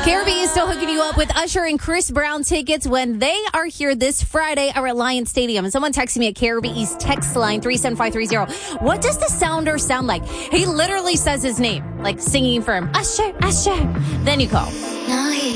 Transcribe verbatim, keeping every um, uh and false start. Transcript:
K R B is still hooking you up with Usher and Chris Brown tickets when they are here this Friday at Reliant Stadium. And someone texted me at K R B E's text line three seven five three zero. What does the sounder sound like? He literally says his name, like singing for him. Usher, Usher. Then you call.